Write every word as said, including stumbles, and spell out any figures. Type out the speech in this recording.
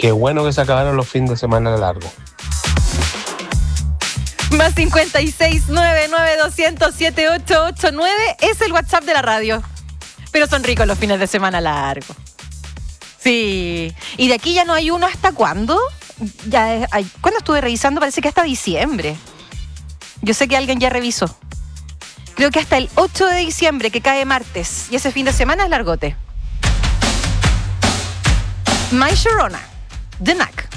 Qué bueno que se acabaron los fines de semana largos. Más cincuenta y seis, nueve nueve, doscientos, siete ocho ocho nueve es el WhatsApp de la radio. Pero son ricos los fines de semana largos. Sí. ¿Y de aquí ya no hay uno hasta cuándo? Ya es, hay, ¿cuándo estuve revisando? Parece que hasta diciembre. Yo sé que alguien ya revisó. Creo que hasta el ocho de diciembre, que cae martes. Y ese fin de semana es largote. My Sharona, The Knack.